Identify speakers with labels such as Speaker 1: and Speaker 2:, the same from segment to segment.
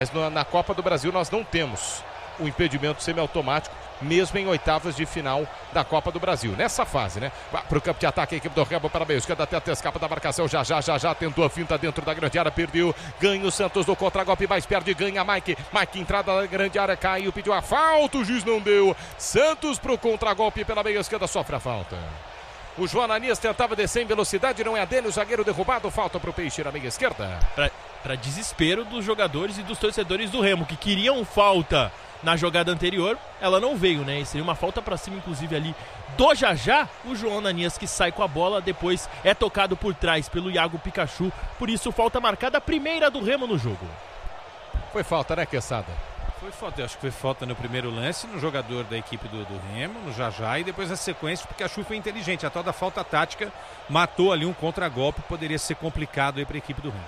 Speaker 1: Mas na Copa do Brasil nós não temos o impedimento semiautomático, mesmo em oitavas de final da Copa do Brasil. Nessa fase, né? Vai pro campo de ataque a equipe do Remo para meio esquerda, até escapa da marcação. Já tentou a finta dentro da grande área, perdeu. Ganha o Santos do contragolpe, mais perde, ganha Mike. Mike, entrada na grande área, caiu, pediu a falta, o juiz não deu. Santos pro contragolpe pela meia esquerda, sofre a falta. O João Ananias tentava descer em velocidade, não é a dele, o zagueiro derrubado, falta pro Peixe na meia esquerda.
Speaker 2: Para desespero dos jogadores e dos torcedores do Remo, que queriam falta na jogada anterior, ela não veio, né? E seria uma falta para cima, inclusive ali do Jajá, o João Ananias que sai com a bola, depois é tocado por trás pelo Iago Pikachu, por isso falta marcada, a primeira do Remo no jogo.
Speaker 1: Foi falta, né, Quesada?
Speaker 3: Foi falta, eu acho que foi falta no primeiro lance, no jogador da equipe do Remo, no Jajá, e depois na sequência, porque a Pikachu foi inteligente, a tal da falta tática matou ali um contragolpe, poderia ser complicado aí para a equipe do Remo.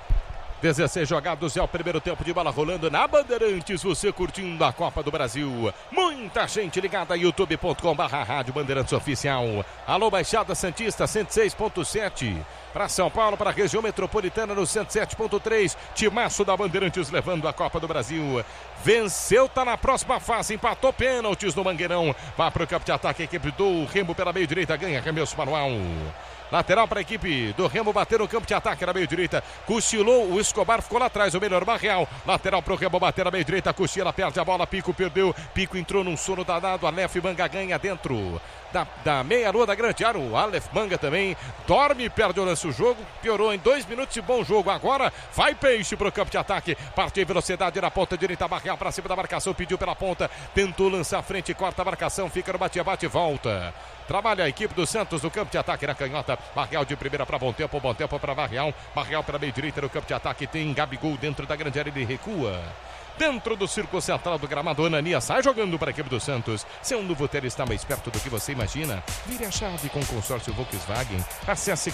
Speaker 1: 16 jogados, é o primeiro tempo de bola rolando na Bandeirantes, você curtindo a Copa do Brasil. Muita gente ligada, youtube.com/Rádio Bandeirantes Oficial. Alô, Baixada Santista, 106.7. Para São Paulo, para a região metropolitana no 107.3. Timaço da Bandeirantes levando a Copa do Brasil. Venceu, tá na próxima fase, empatou pênaltis no Mangueirão. Vai para o campo de ataque, a equipe do Remo pela meio direita, ganha arremesso manual. Lateral para a equipe do Remo, bater no campo de ataque na meio direita. Cochilou, o Escobar ficou lá atrás, o melhor Barreal. Lateral para o Remo, bater na meio direita. Cochila, perde a bola, Pico perdeu. Pico entrou num sono danado. Aleph Manga ganha dentro da meia-lua da grande área. O Aleph Manga também dorme, perde o lance. O jogo piorou em 2 minutos de bom jogo. Agora vai Peixe para o campo de ataque. Parte em velocidade na ponta direita. Barreal para cima da marcação, pediu pela ponta. Tentou lançar a frente, corta a marcação. Fica no bate-bate, volta. Trabalha a equipe do Santos no campo de ataque na canhota. Barreal de primeira para bom tempo para Barreal. Barreal para meio direita no campo de ataque. Tem Gabigol dentro da grande área, ele recua. Dentro do círculo central do gramado, Ananias sai jogando para a equipe do Santos. Seu novo hotel está mais perto do que você imagina. Vire a chave com o consórcio Volkswagen. Acesse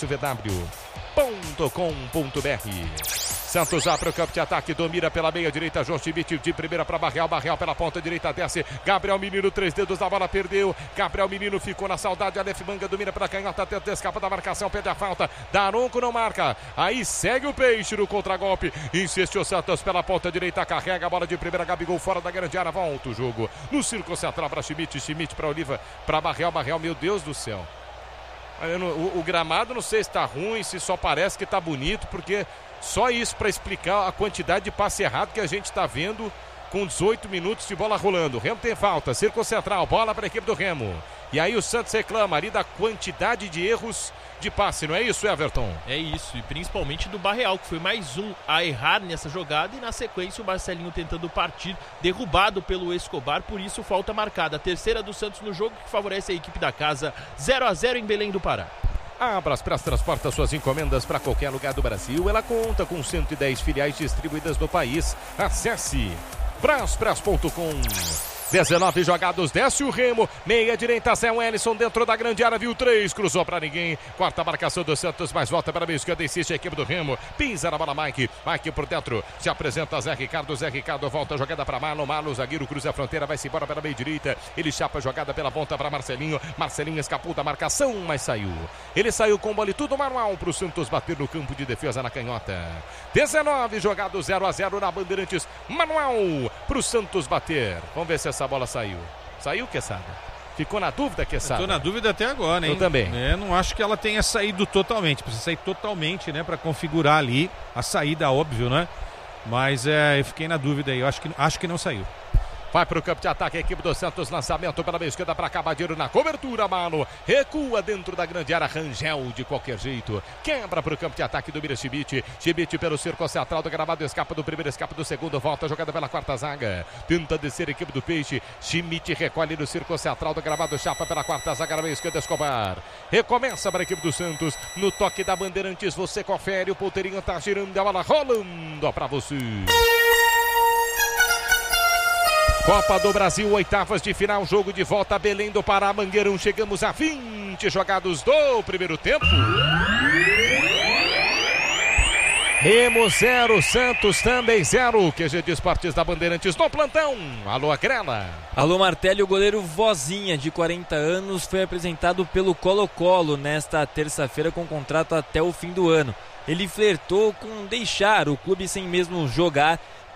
Speaker 1: consórciovw.com.br. Santos abre o campo de ataque, domina pela meia direita, João Schmidt de primeira para Barreal, Barreal pela ponta direita, desce, Gabriel Menino, 3 dedos da bola, perdeu, Gabriel Menino ficou na saudade, Aleph Manga domina pela canhota, tenta escapa da marcação, pede a falta, Daronco não marca, aí segue o Peixe no contragolpe, insiste o Santos pela ponta direita, carrega a bola de primeira, Gabigol fora da grande área, volta o jogo, no círculo central para Schmidt, Schmidt para Oliva, para Barreal, Barreal, meu Deus do céu. O gramado não sei se está ruim, se só parece que está bonito, porque só isso para explicar a quantidade de passe errado que a gente está vendo com 18 minutos de bola rolando. O Remo tem falta, círculo central, bola para a equipe do Remo. E aí o Santos reclama ali da quantidade de erros de passe, não é isso, Everton?
Speaker 2: É isso, e principalmente do Barreal, que foi mais um a errar nessa jogada, e na sequência o Marcelinho tentando partir, derrubado pelo Escobar, por isso falta marcada. A terceira do Santos no jogo, que favorece a equipe da casa, 0-0 em Belém do Pará.
Speaker 1: A Braspress transporta suas encomendas para qualquer lugar do Brasil. Ela conta com 110 filiais distribuídas no país. Acesse braspress.com. 19 jogados, desce o Remo, meia direita, Zé Wellison dentro da grande área, viu 3, cruzou pra ninguém, quarta marcação do Santos, mas volta para a meia esquerda, insiste a equipe do Remo, pisa na bola Mike por dentro, se apresenta Zé Ricardo volta a jogada para Malo, zagueiro cruza a fronteira, vai-se embora pela meia direita, ele chapa a jogada pela ponta para Marcelinho escapou da marcação, mas saiu, ele saiu com bola e tudo manual pro Santos bater no campo de defesa na canhota. 19 jogados, 0-0 na Bandeirantes, manual pro Santos bater, vamos ver se essa bola saiu. Saiu, Quesada? Ficou na dúvida, Quesada?
Speaker 3: Estou na dúvida até agora, hein?
Speaker 1: Eu também.
Speaker 3: Não acho que ela tenha saído totalmente. Precisa sair totalmente, né? Para configurar ali a saída, óbvio, né? Mas eu fiquei na dúvida aí. Eu acho que não saiu.
Speaker 1: Vai para o campo de ataque a equipe do Santos, lançamento pela meia esquerda para Cabadeiro na cobertura, Mano. Recua dentro da grande área, Rangel de qualquer jeito. Quebra para o campo de ataque do Mira Schmidt. Schmidt pelo círculo central do gramado, escapa do primeiro, escapa do segundo, volta a jogada pela quarta zaga. Tenta descer a equipe do Peixe. Schmidt recolhe no círculo central do gramado, chapa pela quarta zaga na meia esquerda, Escobar. Recomeça para a equipe do Santos. No toque da Bandeirantes, você confere, o ponteirinho tá girando, a bola rolando para você. Copa do Brasil, oitavas de final, jogo de volta, Belém do Pará, Mangueirão. Chegamos a 20 jogados do primeiro tempo. Remo 0, Santos também 0. QG de Esportes da Bandeirantes no plantão. Alô, Agrela.
Speaker 4: Alô, Martelli. O goleiro Vozinha, de 40 anos, foi apresentado pelo Colo-Colo nesta terça-feira com contrato até o fim do ano. Ele flertou com deixar o clube sem mesmo jogar